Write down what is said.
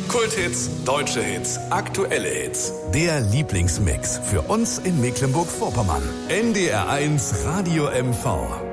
Kulthits, deutsche Hits, aktuelle Hits. Der Lieblingsmix für uns in Mecklenburg-Vorpommern. NDR1 Radio MV.